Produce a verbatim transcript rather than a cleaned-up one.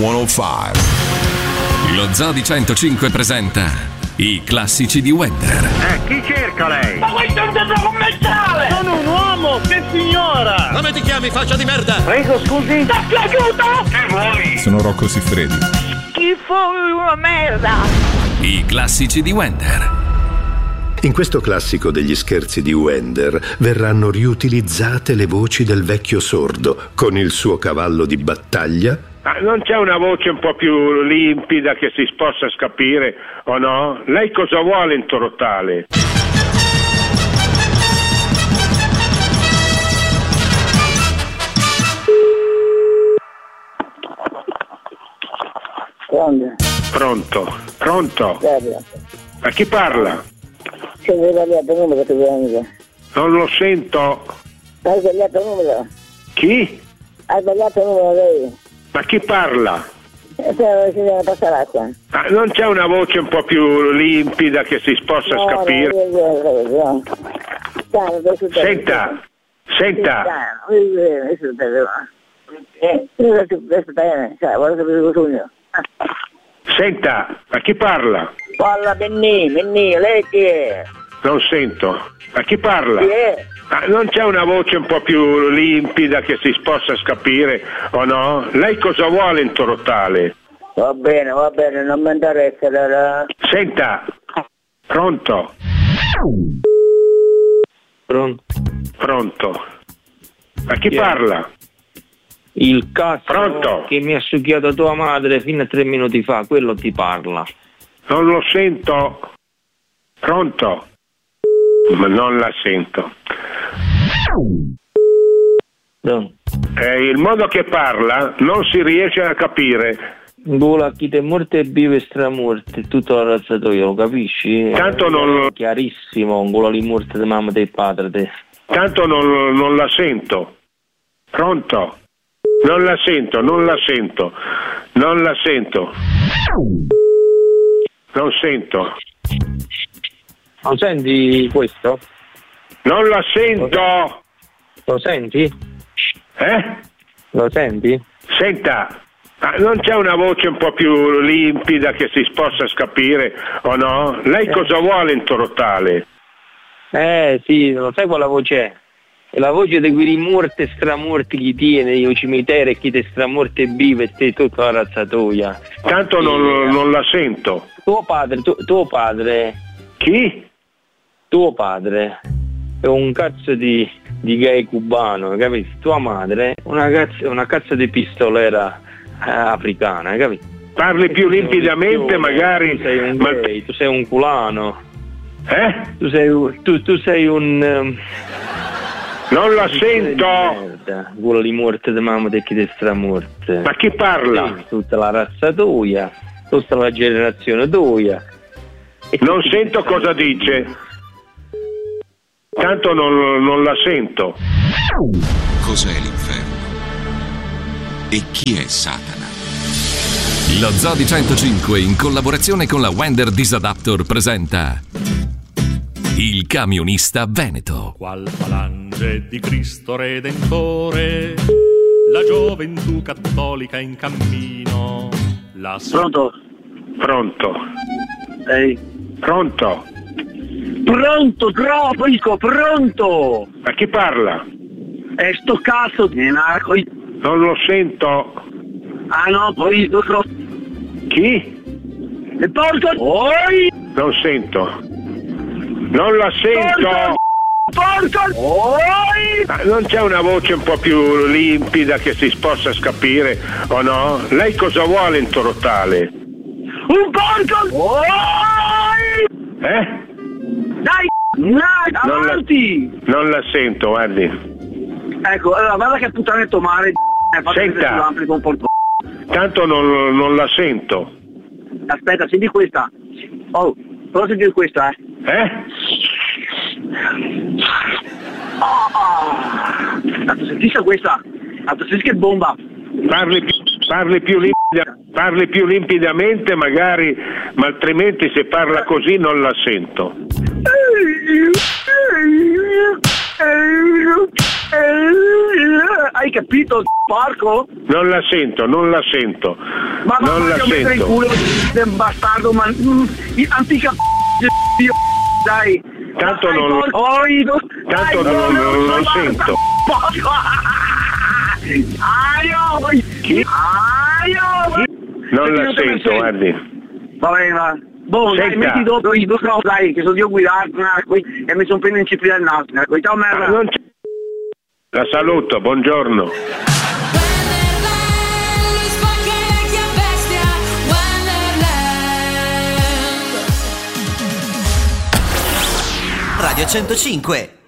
centocinque. Lo Zoo di centocinque presenta i classici di Wender. Eh, chi cerca lei? Ma questo è un centro commerciale! Sono un uomo, che signora! Come ti chiami, faccia di merda? Prego, scusi. Ti è piaciuto? Che vuoi? Sono Rocco Siffredi. Schifo, una merda! I classici di Wender. In questo classico degli scherzi di Wender verranno riutilizzate le voci del vecchio sordo con il suo cavallo di battaglia. Ah, non c'è una voce un po' più limpida che si possa capire o no? Lei cosa vuole in Torotale? Pronto? Pronto? Pronto? Guarda, A chi parla? se hai sbagliato il numero che vengo. Non lo sento. Hai sbagliato il numero? Chi? Hai sbagliato il numero lei? Ma chi parla? E se si deve passare l'acqua. Ah, non c'è una voce un po' più limpida che si possa No, capire? no, io- io- io- Dai, adesso te- Senta, senta. Dai, io- io- adesso te lo- Eh, io adesso- adesso te- sai, voglio sapere il sogno. Senta, a chi parla? Parla Benni, Benni, lei chi è? Non sento. A chi parla? Chi è? Ah, non c'è una voce un po' più limpida che si possa capire o no? Lei cosa vuole in Torotale? Va bene, va bene, non mi interessa. la- la- Senta, pronto? Pronto? Pronto? A chi Chi è? parla? Il cazzo Pronto? che mi ha succhiato tua madre fino a tre minuti fa, quello ti parla. Non lo sento. Pronto? Ma non la sento. Pronto? Eh, il modo che parla non si riesce a capire. Gola chi te morte e vive stramorte, tutto la razzatoio, lo capisci? Tanto non lo- Chiarissimo, un gola di morte di mamma e del padre te. Tanto non, non la sento. Pronto? Non la sento, non la sento. Non la sento. Non sento. Non senti questo? Non la sento. Lo senti? Eh? Lo senti? Senta, ah, non c'è una voce un po' più limpida che si possa capire o no? Lei cosa vuole in Torotale? Eh sì, lo sai quale voce è? È la voce di quelli morti e stramorti gli tiene, io cimitero e chi te stramorti e vive e te tutta la razzatoia. Tanto non, non la sento. Tuo padre, tu, tuo padre, Chi? tuo padre è un cazzo di, di gay cubano, capisci? Tua madre è una cazzo, una cazzo di pistolera eh, africana, capisci? Parli più limpidamente magari. Tu sei un ma- gay, tu sei un culano, Eh? tu sei, un- tu, tu sei un... Um, Non la di sento. merda, quello di morte di mamma e chi te stramorte. Ma chi parla? Sì, tutta la razza tua, tutta la generazione tua. E Non tutti sento questi- cosa dice. Tanto non, non la sento. Cos'è l'inferno? E chi è Satana? Lo Zoo di centocinque in collaborazione con la Wender Disadaptor presenta Il camionista veneto. Qual falange di Cristo Redentore, la gioventù cattolica in cammino. La Pronto? Pronto? Ehi. Pronto? Pronto, tropico, pronto! A chi parla? E sto cazzo di narco. Non lo sento. Ah no, poi lo tro... Chi? E porca... Oi! Non sento. Non la sento. Porca... Oi! Ah, non c'è una voce un po' più limpida che si possa capire o no? Lei cosa vuole in Torotale? Un porco... Oi! Eh? Dai, dai, Non la- avanti! Non la sento, guardi. Ecco, allora, guarda che puttanetto mare Senta. un po'. Tanto non, non la sento. Aspetta, senti questa. Oh, prova a sentire questa, eh. Eh? Tanto sentisci questa? Tanto senti che bomba. Parli, più- parli, più limpida- parli più limpidamente magari, ma altrimenti se parla così non la sento. Hai capito, porco? Non la sento, non la sento. Ma non la mettere in sento. culo del bastardo, ma mm, antica dio, dai. Tanto dai, non- porco, oido. tanto Dai, non- non- non basta, sento. porco. Aio! Chi? Aio! Non la Perché te sento, ne guardi. Va bene, va. Boh, dai, Senta. metti dopo i due no, dai, che sono io a guidare e mi sono appena incepito il naso. Ecco, ciao merda. Ah, non c'è- La saluto, buongiorno. Radio centocinque.